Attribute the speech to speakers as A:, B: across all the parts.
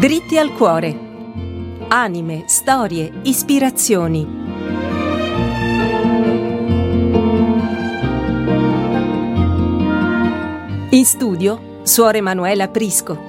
A: Dritti al cuore. Anime, storie, ispirazioni. In studio, Suor Emanuela Prisco.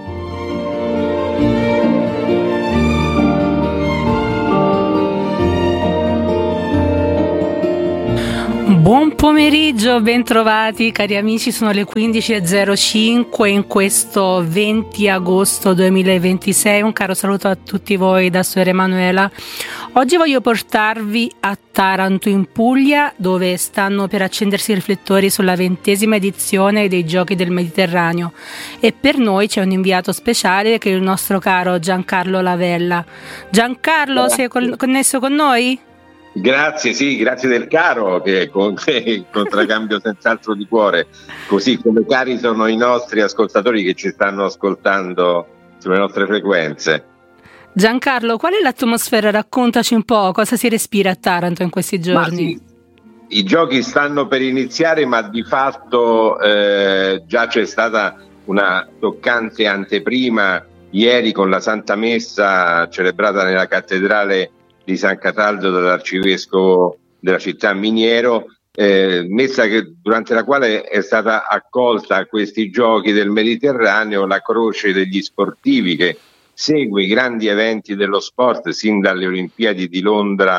B: Buon pomeriggio, bentrovati cari amici, sono le 15.05 in questo 20 agosto 2026, un caro saluto a tutti voi da Suor Emanuela. Oggi voglio portarvi a Taranto in Puglia, dove stanno per accendersi i riflettori sulla 20ª edizione dei Giochi del Mediterraneo, e per noi c'è un inviato speciale che è il nostro caro Giancarlo Lavella. Giancarlo, sei connesso con noi?
C: Grazie, sì, grazie del caro, che contraccambio senz'altro di cuore, così come cari sono i nostri ascoltatori che ci stanno ascoltando sulle nostre frequenze.
B: Giancarlo, qual è l'atmosfera? Raccontaci un po' cosa si respira a Taranto in questi giorni.
C: Sì, i giochi stanno per iniziare, ma di fatto già c'è stata una toccante anteprima ieri con la Santa Messa celebrata nella cattedrale di San Cataldo dall'arcivescovo della città miniero, messa durante la quale è stata accolta a questi giochi del Mediterraneo la croce degli sportivi che segue i grandi eventi dello sport sin dalle Olimpiadi di Londra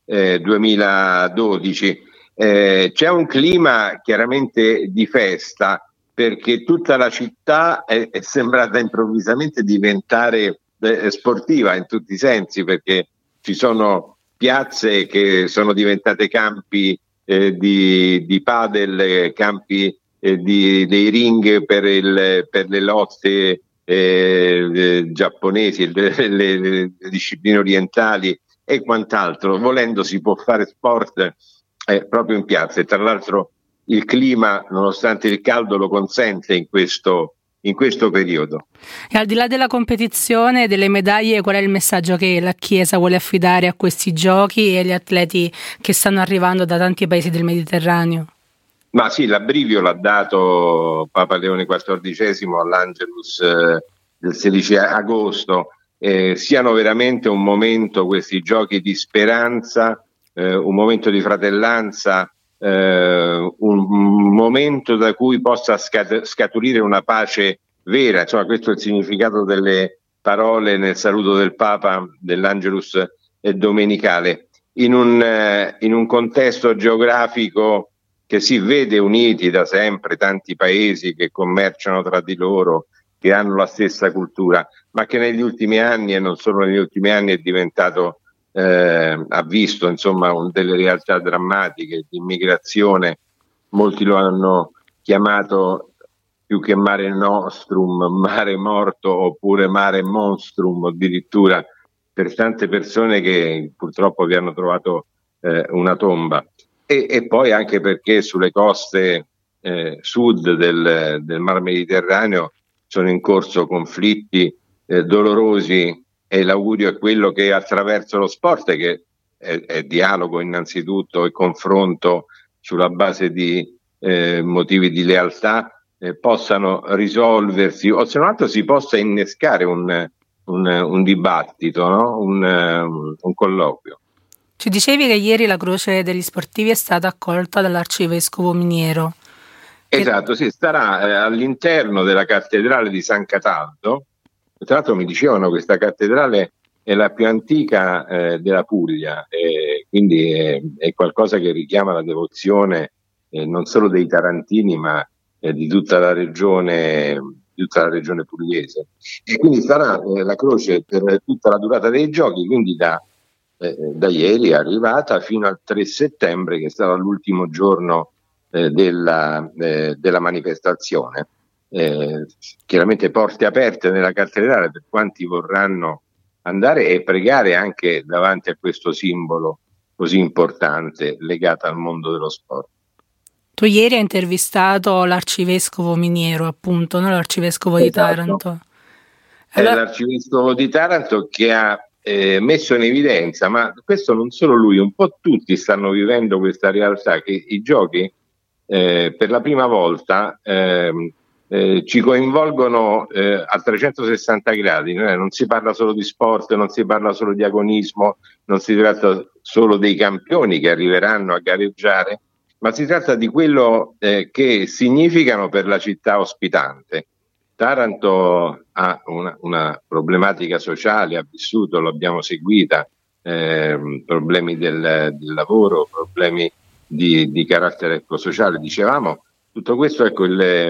C: 2012. C'è un clima chiaramente di festa, perché tutta la città è sembrata improvvisamente diventare sportiva in tutti i sensi, perché ci sono piazze che sono diventate campi di padel, campi dei ring per le lotte giapponesi, le discipline orientali e quant'altro. Volendo si può fare sport proprio in piazza, e tra l'altro il clima, nonostante il caldo, lo consente in questo periodo.
B: E al di là della competizione e delle medaglie, qual è il messaggio che la Chiesa vuole affidare a questi giochi e agli atleti che stanno arrivando da tanti paesi del Mediterraneo?
C: Ma sì, l'abbrivio l'ha dato Papa Leone XIV all'Angelus del 16 agosto. Siano veramente un momento, questi giochi, di speranza, un momento di fratellanza, un momento da cui possa scaturire una pace vera. Insomma, questo è il significato delle parole nel saluto del Papa dell'Angelus domenicale, in un contesto geografico che si vede uniti da sempre tanti paesi che commerciano tra di loro, che hanno la stessa cultura, ma che negli ultimi anni, e non solo negli ultimi anni, è diventato ha visto insomma delle realtà drammatiche di immigrazione. Molti lo hanno chiamato, più che mare nostrum, mare morto, oppure mare monstrum addirittura, per tante persone che purtroppo vi hanno trovato una tomba. E poi anche perché sulle coste sud del Mar Mediterraneo sono in corso conflitti dolorosi, e l'augurio è quello che attraverso lo sport, che è dialogo innanzitutto e confronto sulla base di motivi di lealtà, possano risolversi, o se non altro si possa innescare un dibattito, no? un colloquio.
B: Ci dicevi che ieri la croce degli sportivi è stata accolta dall'arcivescovo miniero.
C: Esatto, sì, starà all'interno della cattedrale di San Cataldo. Tra l'altro mi dicevano che questa cattedrale è la più antica della Puglia, quindi è qualcosa che richiama la devozione non solo dei tarantini, ma di tutta la regione pugliese. E quindi sarà la croce per tutta la durata dei giochi, quindi da ieri è arrivata fino al 3 settembre, che sarà l'ultimo giorno della manifestazione. Chiaramente porte aperte nella cattedrale per quanti vorranno andare e pregare anche davanti a questo simbolo così importante legato al mondo dello sport.
B: Tu ieri hai intervistato l'arcivescovo miniero, appunto, no? L'arcivescovo di Taranto.
C: Allora, è l'arcivescovo di Taranto che ha messo in evidenza, ma questo non solo lui, un po' tutti stanno vivendo questa realtà, che i giochi per la prima volta ci coinvolgono a 360 gradi. Non si parla solo di sport, non si parla solo di agonismo, non si tratta solo dei campioni che arriveranno a gareggiare, ma si tratta di quello che significano per la città ospitante. Taranto ha una problematica sociale, ha vissuto, l'abbiamo seguita, problemi del lavoro, problemi di carattere sociale, dicevamo. Tutto questo, ecco,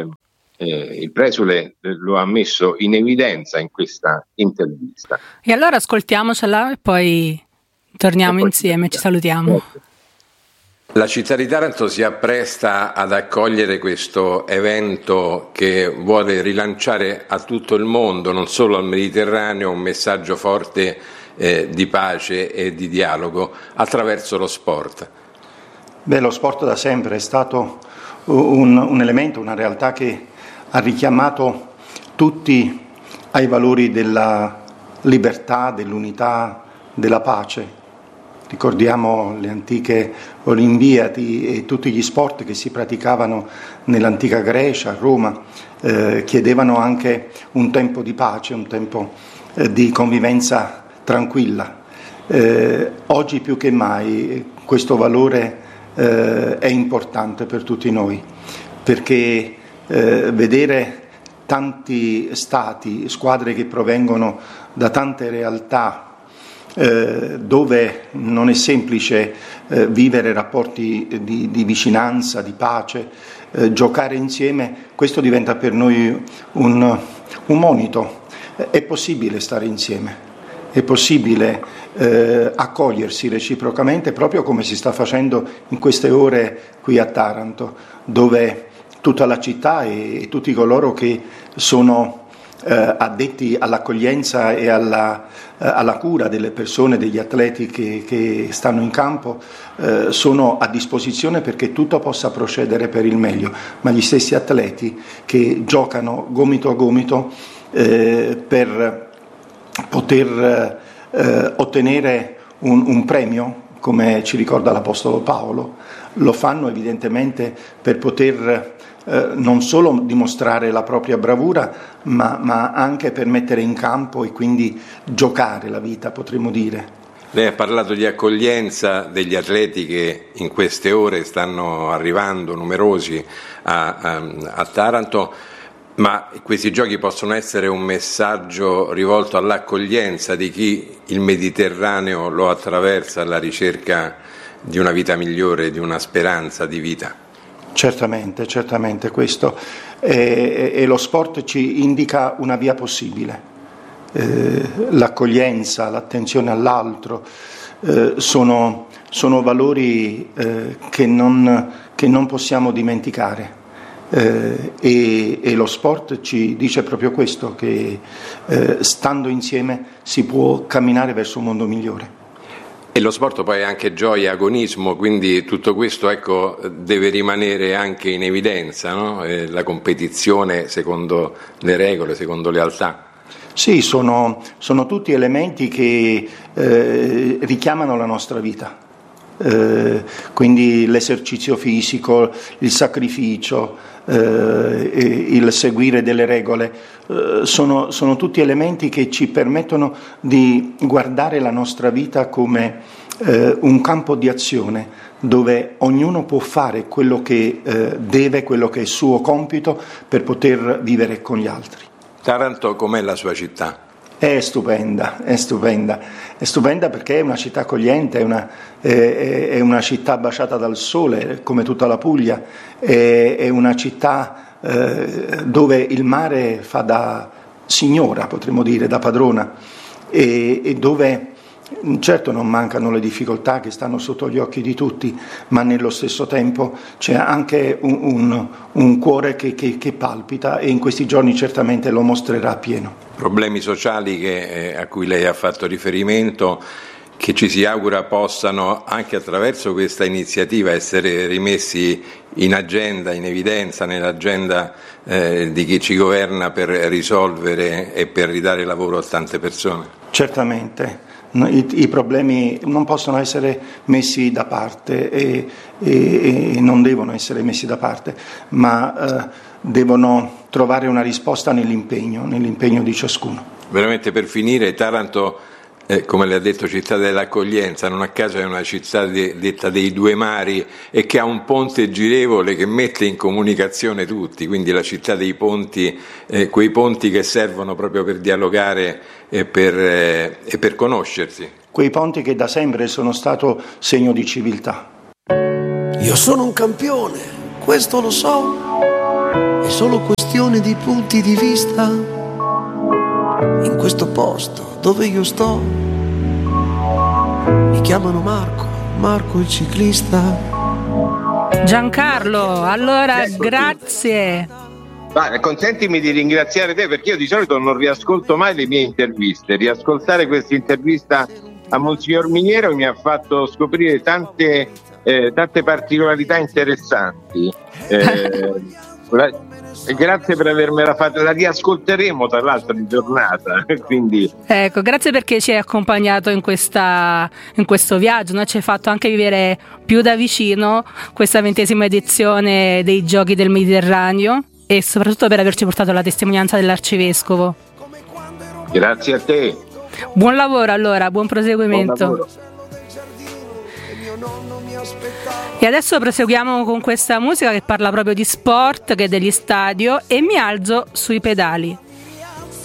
C: il presule lo ha messo in evidenza in questa intervista.
B: E allora ascoltiamocela e poi torniamo insieme, ci salutiamo.
D: La città di Taranto si appresta ad accogliere questo evento che vuole rilanciare a tutto il mondo, non solo al Mediterraneo, un messaggio forte di pace e di dialogo attraverso lo sport.
E: Lo sport da sempre è stato un elemento, una realtà che ha richiamato tutti ai valori della libertà, dell'unità, della pace. Ricordiamo le antiche Olimpiadi e tutti gli sport che si praticavano nell'antica Grecia, a Roma, chiedevano anche un tempo di pace, un tempo di convivenza tranquilla. Oggi più che mai questo valore è importante per tutti noi, perché vedere tanti stati, squadre che provengono da tante realtà dove non è semplice vivere rapporti di vicinanza, di pace, giocare insieme, questo diventa per noi un monito. È possibile stare insieme, è possibile accogliersi reciprocamente, proprio come si sta facendo in queste ore qui a Taranto, dove tutta la città e tutti coloro che sono addetti all'accoglienza e alla cura delle persone, degli atleti che stanno in campo, sono a disposizione perché tutto possa procedere per il meglio, ma gli stessi atleti che giocano gomito a gomito per poter ottenere un premio, come ci ricorda l'Apostolo Paolo, lo fanno evidentemente per poter non solo dimostrare la propria bravura, ma anche per mettere in campo e quindi giocare la vita, potremmo dire.
D: Lei ha parlato di accoglienza degli atleti che in queste ore stanno arrivando numerosi a Taranto, ma questi giochi possono essere un messaggio rivolto all'accoglienza di chi il Mediterraneo lo attraversa alla ricerca di una vita migliore, di una speranza di vita.
E: Certamente questo e lo sport ci indica una via possibile. L'accoglienza, l'attenzione all'altro sono valori che non possiamo dimenticare e lo sport ci dice proprio questo, che stando insieme si può camminare verso un mondo migliore.
D: E lo sport poi è anche gioia, agonismo, quindi tutto questo, ecco, deve rimanere anche in evidenza, no? La competizione secondo le regole, secondo lealtà.
E: Sì, sono tutti elementi che richiamano la nostra vita, quindi l'esercizio fisico, il sacrificio, il seguire delle regole, sono tutti elementi che ci permettono di guardare la nostra vita come un campo di azione dove ognuno può fare quello che deve, quello che è il suo compito per poter vivere con gli altri.
D: Taranto com'è la sua città?
E: È stupenda perché è una città accogliente, è una città baciata dal sole come tutta la Puglia, è una città dove il mare fa da signora, potremmo dire, da padrona, e dove certo non mancano le difficoltà che stanno sotto gli occhi di tutti, ma nello stesso tempo c'è anche un cuore che palpita e in questi giorni certamente lo mostrerà appieno.
D: Problemi sociali a cui lei ha fatto riferimento, che ci si augura possano anche attraverso questa iniziativa essere rimessi in agenda, in evidenza, nell'agenda di chi ci governa per risolvere e per ridare lavoro a tante persone.
E: Certamente. I problemi non possono essere messi da parte e non devono essere messi da parte, ma devono trovare una risposta nell'impegno di ciascuno.
D: Veramente, per finire, Taranto, come le ha detto, città dell'accoglienza, non a caso è una città detta dei due mari e che ha un ponte girevole che mette in comunicazione tutti, quindi la città dei ponti, quei ponti che servono proprio per dialogare e per conoscersi.
E: Quei ponti che da sempre sono stato segno di civiltà.
F: Io sono un campione, questo lo so, è solo questione di punti di vista. In questo posto dove io sto mi chiamano Marco il ciclista.
B: Giancarlo, allora grazie.
C: Consentimi di ringraziare te, perché io di solito non riascolto mai le mie interviste. Riascoltare questa intervista a Monsignor Miniero mi ha fatto scoprire tante particolarità interessanti. Grazie per avermela fatta, la riascolteremo tra l'altro di giornata. Quindi
B: ecco, grazie perché ci hai accompagnato in questo viaggio, no? Ci hai fatto anche vivere più da vicino questa 20ª edizione dei Giochi del Mediterraneo e soprattutto per averci portato la testimonianza dell'Arcivescovo.
C: Grazie a te.
B: Buon lavoro allora, buon proseguimento.
C: Buon lavoro.
B: E adesso proseguiamo con questa musica che parla proprio di sport, che è degli stadio, e mi alzo sui pedali.